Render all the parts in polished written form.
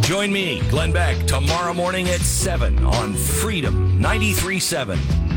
Join me, Glenn Beck, tomorrow morning at 7 on Freedom 93.7.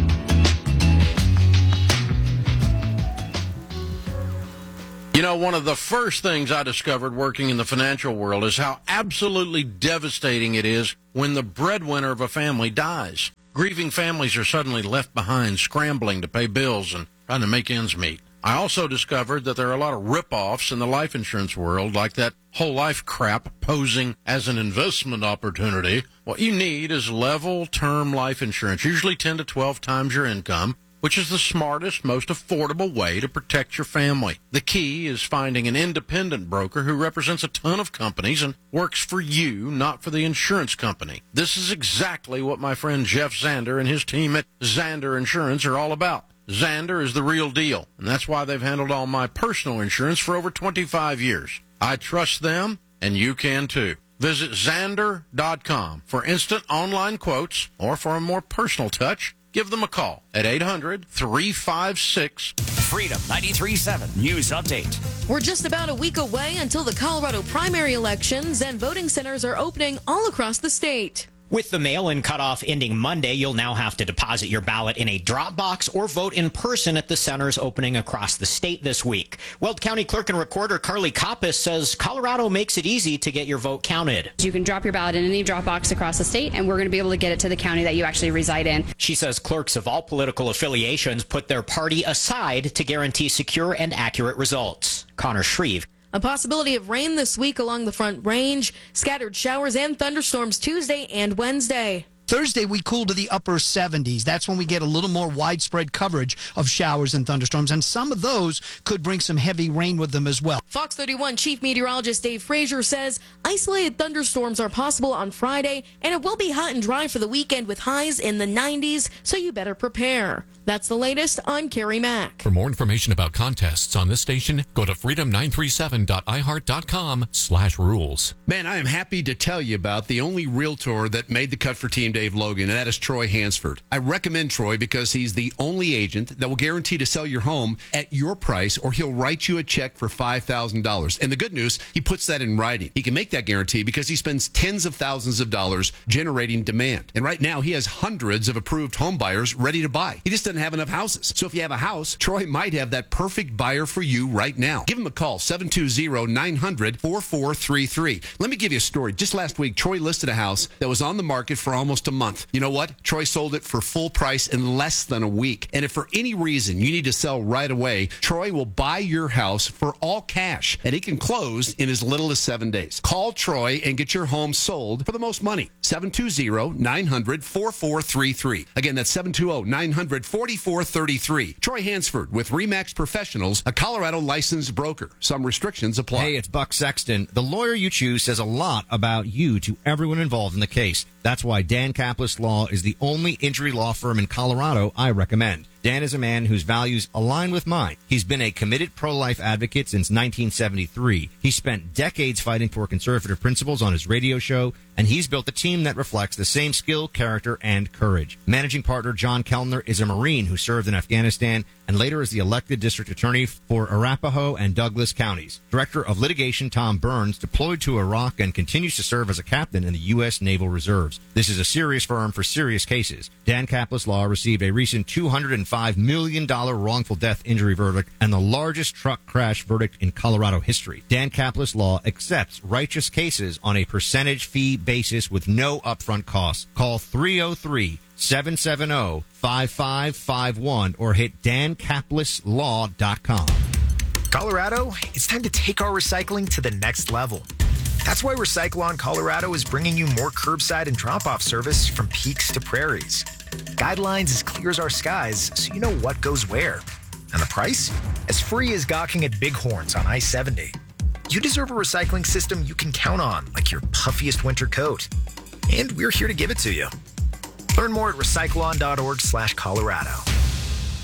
You know, one of the first things I discovered working in the financial world is how absolutely devastating it is when the breadwinner of a family dies. Grieving families are suddenly left behind, scrambling to pay bills and trying to make ends meet. I also discovered that there are a lot of rip-offs in the life insurance world, like that whole life crap posing as an investment opportunity. What you need is level term life insurance, usually 10 to 12 times your income, which is the smartest, most affordable way to protect your family. The key is finding an independent broker who represents a ton of companies and works for you, not for the insurance company. This is exactly what my friend Jeff Zander and his team at Zander Insurance are all about. Zander is the real deal, and that's why they've handled all my personal insurance for over 25 years. I trust them, and you can too. Visit Zander.com for instant online quotes, or for a more personal touch, give them a call at 800-356... Freedom 93.7 News Update. We're just about a week away until the Colorado primary elections, and voting centers are opening all across the state. With the mail-in cutoff ending Monday, you'll now have to deposit your ballot in a drop box or vote in person at the centers opening across the state this week. Weld County Clerk and Recorder Carly Koppis says Colorado makes it easy to get your vote counted. You can drop your ballot in any drop box across the state, and we're going to be able to get it to the county that you actually reside in. She says clerks of all political affiliations put their party aside to guarantee secure and accurate results. Connor Shreve. A possibility of rain this week along the Front Range. Scattered showers and thunderstorms Tuesday and Wednesday. Thursday, we cool to the upper 70s. That's when we get a little more widespread coverage of showers and thunderstorms, and some of those could bring some heavy rain with them as well. Fox 31 Chief Meteorologist Dave Frazier says isolated thunderstorms are possible on Friday, and it will be hot and dry for the weekend with highs in the 90s, so you better prepare. That's the latest. I'm Carrie Mack. For more information about contests on this station, go to freedom937.iheart.com/rules. Man, I am happy to tell you about the only realtor that made the cut for Team Dave Logan, and that is Troy Hansford. I recommend Troy because he's the only agent that will guarantee to sell your home at your price, or he'll write you a check for $5,000. And the good news, he puts that in writing. He can make that guarantee because he spends tens of thousands of dollars generating demand. And right now, he has hundreds of approved home buyers ready to buy. He just doesn't have enough houses. So if you have a house, Troy might have that perfect buyer for you right now. Give him a call, 720-900-4433. Let me give you a story. Just last week, Troy listed a house that was on the market for almost a month. You know what? Troy sold it for full price in less than a week. And if for any reason you need to sell right away, Troy will buy your house for all cash, and he can close in as little as 7 days. Call Troy and get your home sold for the most money. 720-900-4433. Again, that's 720-900-4433. Troy Hansford with RE/MAX Professionals, a Colorado licensed broker. Some restrictions apply. Hey, it's Buck Sexton. The lawyer you choose says a lot about you to everyone involved in the case. That's why Dan Kaplis Law is the only injury law firm in Colorado I recommend. Dan is a man whose values align with mine. He's been a committed pro-life advocate since 1973. He spent decades fighting for conservative principles on his radio show, and he's built a team that reflects the same skill, character, and courage. Managing partner John Kellner is a Marine who served in Afghanistan and later is the elected district attorney for Arapahoe and Douglas counties. Director of litigation Tom Burns deployed to Iraq and continues to serve as a captain in the U.S. Naval Reserves. This is a serious firm for serious cases. Dan Kaplis Law received a recent $205 million wrongful death injury verdict and the largest truck crash verdict in Colorado history. Dan Kaplis Law accepts righteous cases on a percentage fee basis with no upfront costs. Call 303-770-5551 or hit dankapleslaw.com. Colorado, it's time to take our recycling to the next level. That's why Recyclon Colorado is bringing you more curbside and drop-off service from peaks to prairies. Guidelines as clear as our skies, so you know what goes where. And the price? As free as gawking at Bighorns on I-70. You deserve a recycling system you can count on, like your puffiest winter coat. And we're here to give it to you. Learn more at recyclon.org/Colorado.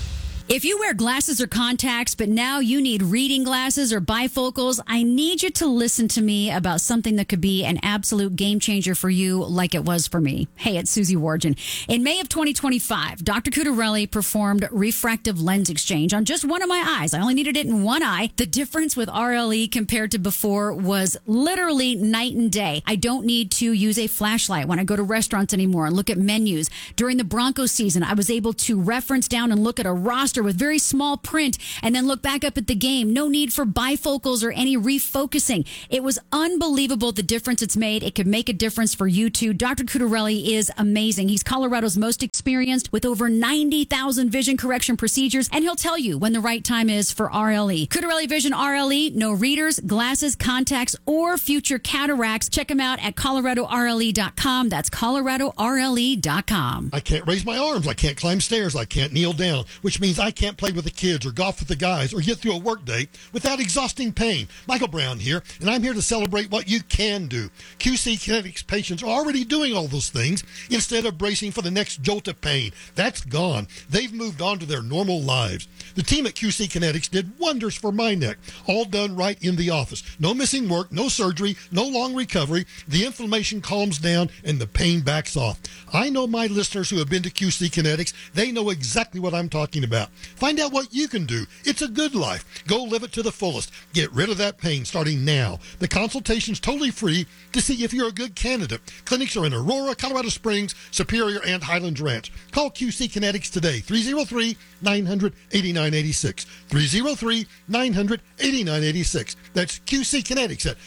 If you wear glasses or contacts, but now you need reading glasses or bifocals, I need you to listen to me about something that could be an absolute game changer for you like it was for me. Hey, it's Susie Wargin. In May of 2025, Dr. Cutarelli performed refractive lens exchange on just one of my eyes. I only needed it in one eye. The difference with RLE compared to before was literally night and day. I don't need to use a flashlight when I go to restaurants anymore and look at menus. During the Broncos season, I was able to reference down and look at a roster with very small print and then look back up at the game. No need for bifocals or any refocusing. It was unbelievable the difference it's made. It could make a difference for you too. Dr. Cutarelli is amazing. He's Colorado's most experienced with over 90,000 vision correction procedures, and he'll tell you when the right time is for RLE. Cutarelli Vision RLE, no readers, glasses, contacts, or future cataracts. Check him out at coloradorle.com. That's coloradorle.com. I can't raise my arms. I can't climb stairs. I can't kneel down, which means I can't play with the kids or golf with the guys or get through a work day without exhausting pain. Michael Brown here, and I'm here to celebrate what you can do. QC Kinetics patients are already doing all those things instead of bracing for the next jolt of pain. That's gone. They've moved on to their normal lives. The team at QC Kinetics did wonders for my neck, all done right in the office. No missing work, no surgery, no long recovery. The inflammation calms down and the pain backs off. I know my listeners who have been to QC Kinetics. They know exactly what I'm talking about. Find out what you can do. It's a good life. Go live it to the fullest. Get rid of that pain starting now. The consultation's totally free to see if you're a good candidate. Clinics are in Aurora, Colorado Springs, Superior, and Highlands Ranch. Call QC Kinetics today, 303-900-8986. 303-900-8986. That's QC Kinetics at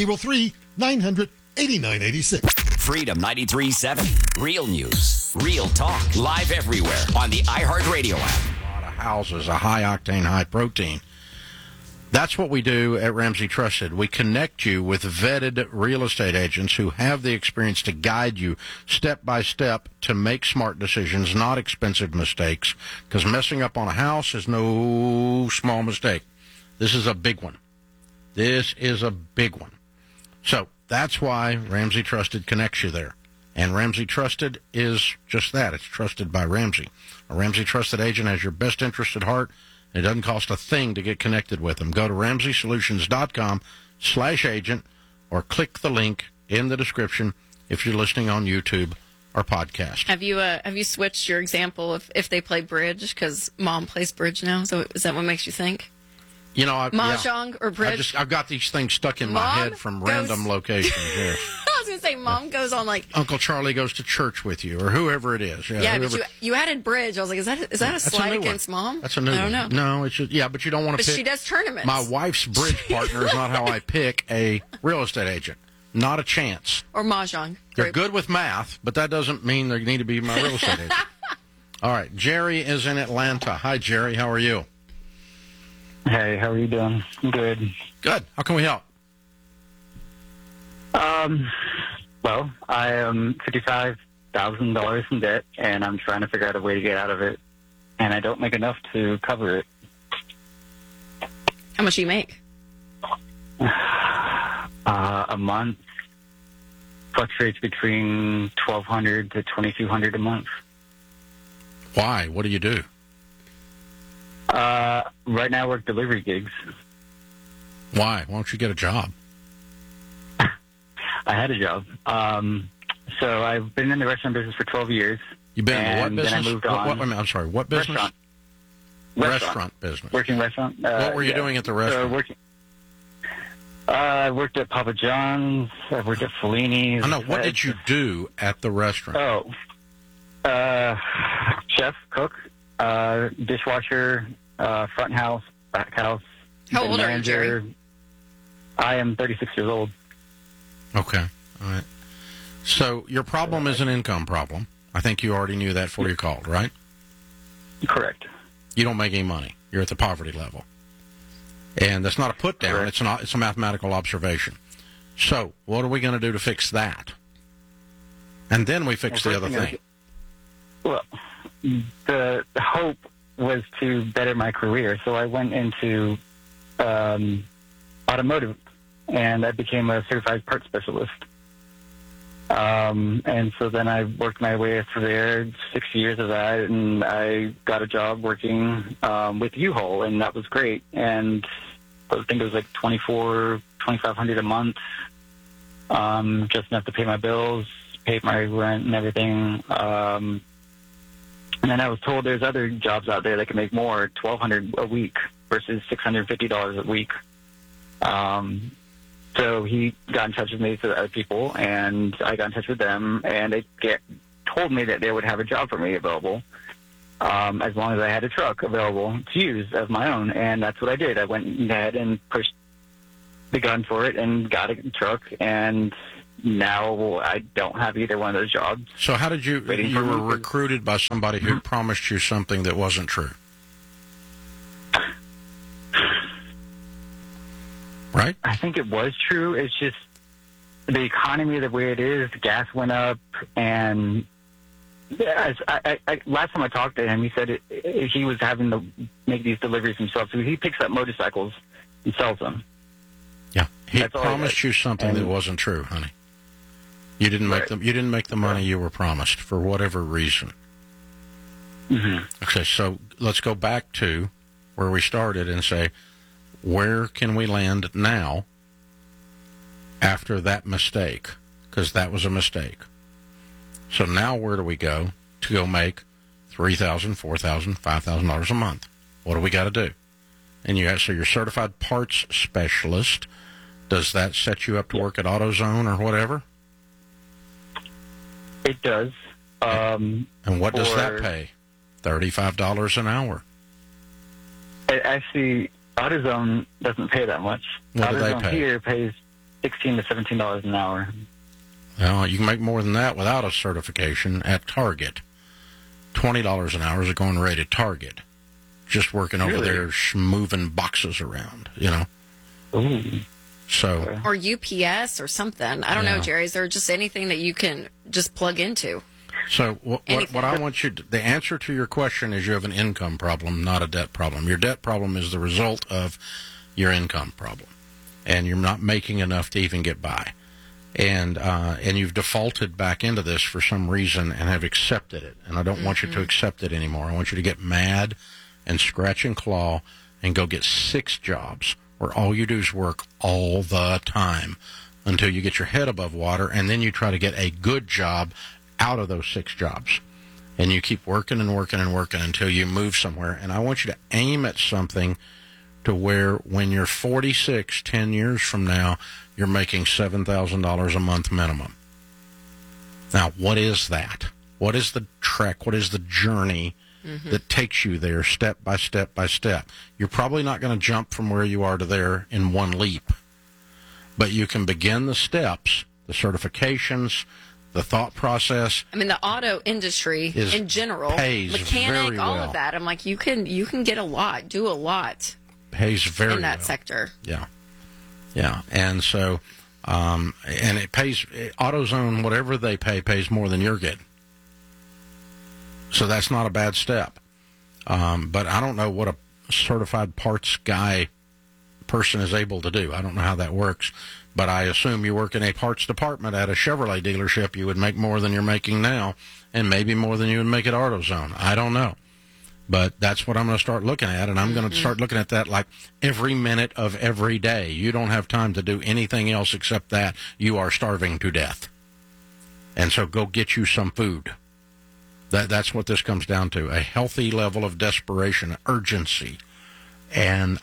303-900-8986. Freedom 93.7. Real news, real talk, live everywhere on the iHeartRadio app. A lot of houses, a high octane, high protein. That's what we do at Ramsey Trusted. We connect you with vetted real estate agents who have the experience to guide you step by step to make smart decisions, not expensive mistakes, because messing up on a house is no small mistake. This is a big one. This is a big one. So that's why Ramsey Trusted connects you there. And Ramsey Trusted is just that. It's trusted by Ramsey. A Ramsey Trusted agent has your best interest at heart. It doesn't cost a thing to get connected with them. Go to RamseySolutions.com/agent or click the link in the description if you're listening on YouTube or podcast. Have you switched your example of if they play bridge, because Mom plays bridge now? So is that what makes you think? You know, Mahjong or bridge? I've got these things stuck in my head from random locations. Yes. I was going to say, Mom goes on like Uncle Charlie goes to church with you, or whoever it is. Yeah, but you added bridge. I was like, is that a slight against Mom? That's a new one. I don't know. No, it's just, but you don't want to pick. But she does tournaments. My wife's bridge partner is not how I pick a real estate agent. Not a chance. Or Mahjong. They're good with math, but that doesn't mean they need to be my real estate agent. All right, Jerry is in Atlanta. Hi, Jerry. How are you? Hey, how are you doing? I'm good. Good. How can we help? Well, I am $55,000 in debt, and I'm trying to figure out a way to get out of it, and I don't make enough to cover it. How much do you make? A month fluctuates between $1,200 to $2,200 a month. Why? What do you do? Right now I work delivery gigs. Why? Why don't you get a job? I had a job. So I've been in the restaurant business for 12 years. You've been in what business? Then I moved on. I'm sorry, what business? Restaurant business. Working restaurant. What were you doing at the restaurant? I worked at Papa John's. I worked at Fellini's. I know. What did you do at the restaurant? Chef, cook, dishwasher, front house, back house. How old are you, Jerry? I am 36 years old. Okay. All right. So your problem is an income problem. I think you already knew that before you called, right? Correct. You don't make any money. You're at the poverty level. And that's not a put down. It's a mathematical observation. So what are we going to do to fix that? And then we fix the other thing. Well, the hope was to better my career. So I went into automotive, and I became a certified parts specialist. And so then I worked my way through there, 6 years of that, and I got a job working with U-Haul, and that was great. And I think it was like $2,500 a month, just enough to pay my bills, pay my rent and everything. And then I was told there's other jobs out there that can make more, $1,200 a week versus $650 a week. So he got in touch with me to other people, and I got in touch with them, and they told me that they would have a job for me available as long as I had a truck available to use as my own. And that's what I did. I went ahead and pushed the gun for it and got a truck, and now I don't have either one of those jobs. So how did you were recruited by somebody who promised you something that wasn't true? Right? I think it was true. It's just the economy the way it is. Gas went up, and last time I talked to him, he said he was having to make these deliveries himself. So he picks up motorcycles and sells them. Yeah, he promised you something that wasn't true, honey. You didn't make them. You didn't make the money you were promised for whatever reason. Mm-hmm. Okay, so let's go back to where we started and say, where can we land now after that mistake? Because that was a mistake. So now where do we go to go make $3,000, $4,000, $5,000 a month? What do we got to do? And so you're certified parts specialist. Does that set you up to work at AutoZone or whatever? It does. And what does that pay? $35 an hour. Actually, AutoZone doesn't pay that much. What do they AutoZone pay? here pays $16 to $17 an hour. Well, you can make more than that without a certification at Target. $20 an hour is a going rate at Target. Just working over there, moving boxes around, you know. Ooh. So. Or UPS or something. I don't know, Jerry. Is there just anything that you can just plug into? So what I want you to, the answer to your question is you have an income problem, not a debt problem. Your debt problem is the result of your income problem, and you're not making enough to even get by, and you've defaulted back into this for some reason and have accepted it. And I don't want you to accept it anymore. I want you to get mad and scratch and claw and go get 6 jobs where all you do is work all the time until you get your head above water, and then you try to get a good job out of those 6 jobs, and you keep working and working and working until you move somewhere. And I want you to aim at something to where when you're 46, 10 years from now, you're making $7,000 a month minimum. Now, what is that? What is the trek? What is the journey that takes you there step by step by step? You're probably not going to jump from where you are to there in one leap, but you can begin the steps, the certifications, the thought process. I mean, the auto industry in general, mechanic, all of that. I'm like, you can get a lot, do a lot. Pays very in that well. sector. Yeah, yeah, and so, and it pays. AutoZone, whatever they pay, pays more than you're getting. So that's not a bad step. But I don't know what a certified parts guy person is able to do. I don't know how that works. But I assume you work in a parts department at a Chevrolet dealership, you would make more than you're making now, and maybe more than you would make at AutoZone. I don't know. But that's what I'm going to start looking at, and I'm going to start looking at that like every minute of every day. You don't have time to do anything else except that. You are starving to death. And so go get you some food. That's what this comes down to, a healthy level of desperation, urgency. And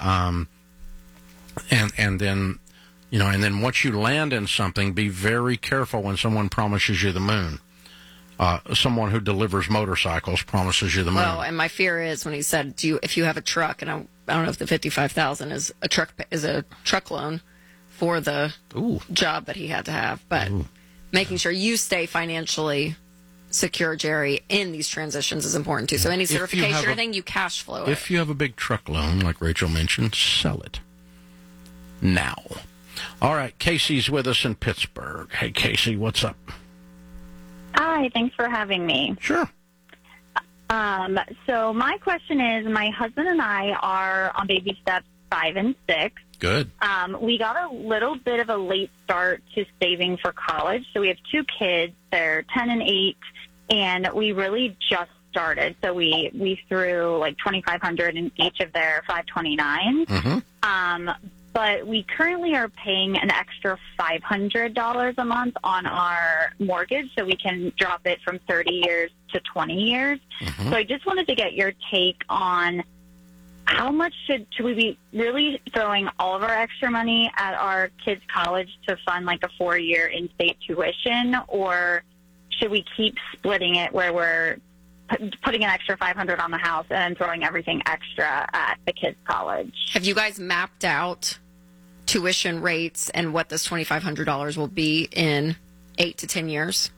then... You know, and then once you land in something, be very careful when someone promises you the moon. Someone who delivers motorcycles promises you the moon. Well, and my fear is when he said, if you have a truck, and I don't know if the $55,000 is a truck loan for the job that he had to have, but making sure you stay financially secure, Jerry, in these transitions is important too. So any certification or anything, you cash flow it. If you have a big truck loan, like Rachel mentioned, sell it now. All right, Casey's with us in Pittsburgh. Hey, Casey, what's up? Hi, thanks for having me. Sure. So my question is, my husband and I are on baby steps 5 and 6. Good. We got a little bit of a late start to saving for college. So we have 2 kids. They're 10 and 8, and we really just started. So we threw like $2,500 in each of their 529s. Mm-hmm. But we currently are paying an extra $500 a month on our mortgage, so we can drop it from 30 years to 20 years. Mm-hmm. So I just wanted to get your take on how much should we be really throwing all of our extra money at our kids' college to fund like a 4-year in-state tuition, or should we keep splitting it where we're putting an extra $500 on the house and then throwing everything extra at the kids' college? Have you guys mapped out tuition rates and what this $2,500 will be in 8 to 10 years?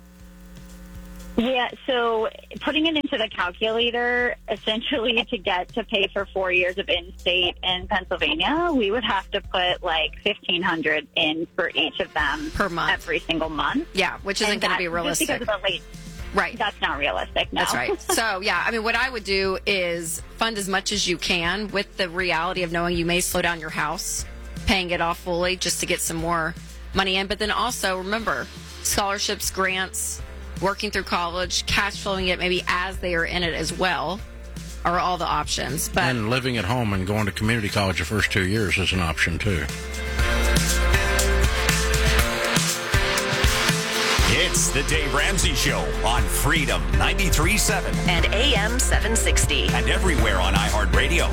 Yeah, so putting it into the calculator, essentially to get to pay for 4 years of in-state in Pennsylvania, we would have to put like $1,500 in for each of them per month, every single month. Yeah, which isn't going to be realistic. Just because of the late. Right. That's not realistic, no. That's right. So, yeah, I mean, what I would do is fund as much as you can with the reality of knowing you may slow down your house, paying it off fully just to get some more money in. But then also, remember, scholarships, grants, working through college, cash flowing it maybe as they are in it as well are all the options. But and living at home and going to community college the first 2 years is an option, too. It's the Dave Ramsey Show on Freedom 93.7 and AM 760. And everywhere on iHeartRadio.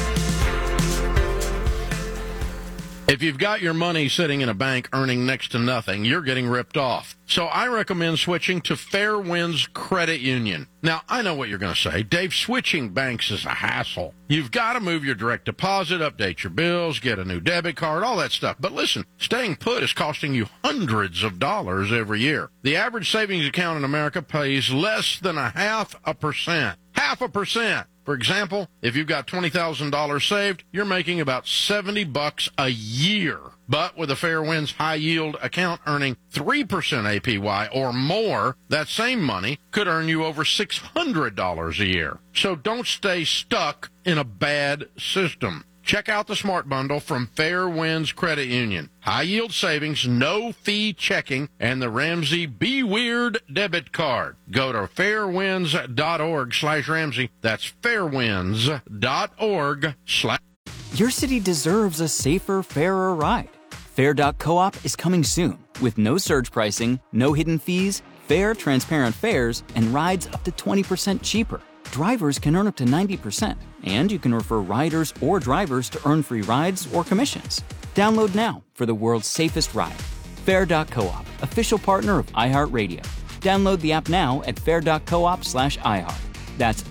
If you've got your money sitting in a bank earning next to nothing, you're getting ripped off. So I recommend switching to Fairwinds Credit Union. Now, I know what you're going to say. Dave, switching banks is a hassle. You've got to move your direct deposit, update your bills, get a new debit card, all that stuff. But listen, staying put is costing you hundreds of dollars every year. The average savings account in America pays less than 0.5%. 0.5%. For example, if you've got $20,000 saved, you're making about $70 a year. But with a Fairwinds high-yield account earning 3% APY or more, that same money could earn you over $600 a year. So don't stay stuck in a bad system. Check out the Smart Bundle from Fairwinds Credit Union. High-yield savings, no-fee checking, and the Ramsey Be Weird debit card. Go to fairwinds.org/Ramsey. That's fairwinds.org/. Your city deserves a safer, fairer ride. Fair.coop is coming soon with no surge pricing, no hidden fees, fair, transparent fares, and rides up to 20% cheaper. Drivers can earn up to 90%, and you can refer riders or drivers to earn free rides or commissions. Download now for the world's safest ride. Fair.coop, official partner of iHeartRadio. Download the app now at fair.coop/iHeart. That's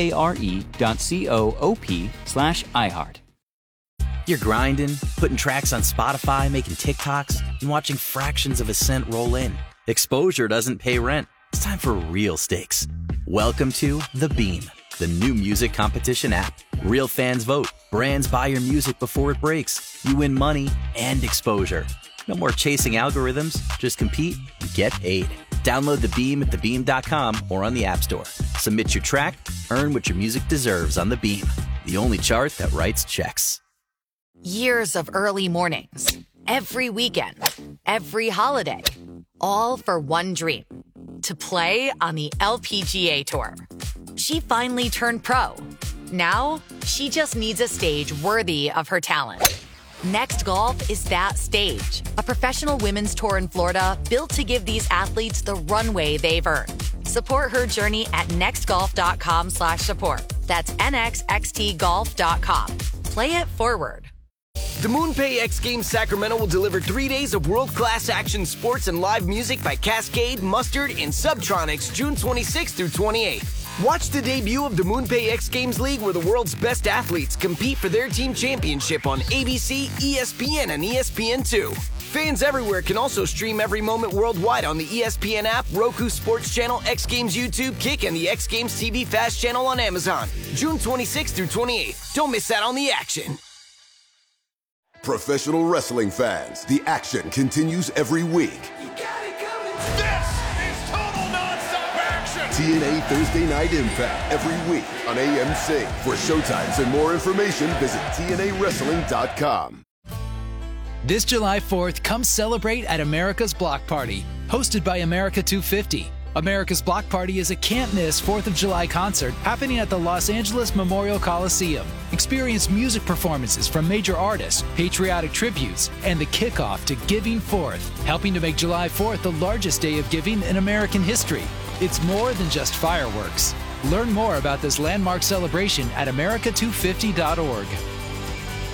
FARE.coop/iHeart. You're grinding, putting tracks on Spotify, making TikToks, and watching fractions of a cent roll in. Exposure doesn't pay rent. It's time for real stakes. Welcome to The Beam, the new music competition app. Real fans vote. Brands buy your music before it breaks. You win money and exposure. No more chasing algorithms. Just compete and get paid. Download The Beam at thebeam.com or on the App Store. Submit your track, earn what your music deserves on The Beam, the only chart that writes checks. Years of early mornings, every weekend, every holiday, all for one dream, to play on the LPGA Tour. She finally turned pro. Now, she just needs a stage worthy of her talent. Next Golf is that stage, a professional women's tour in Florida built to give these athletes the runway they've earned. Support her journey at nextgolf.com/support. That's nxxtgolf.com. Play it forward. The MoonPay X Games Sacramento will deliver 3 days of world-class action sports and live music by Cascade, Mustard, and Subtronics June 26th through 28th. Watch the debut of the MoonPay X Games League where the world's best athletes compete for their team championship on ABC, ESPN, and ESPN2. Fans everywhere can also stream every moment worldwide on the ESPN app, Roku Sports Channel, X Games YouTube, Kick, and the X Games TV Fast Channel on Amazon. June 26th through 28th. Don't miss out on the action. Professional wrestling fans, the action continues every week. This is total nonstop action! TNA Thursday Night Impact every week on AMC. For showtimes and more information, visit TNAWrestling.com. This July 4th, come celebrate at America's Block Party, hosted by America 250. America's Block Party is a can't-miss 4th of July concert happening at the Los Angeles Memorial Coliseum. Experience music performances from major artists, patriotic tributes, and the kickoff to Giving Fourth, helping to make July 4th the largest day of giving in American history. It's more than just fireworks. Learn more about this landmark celebration at america250.org.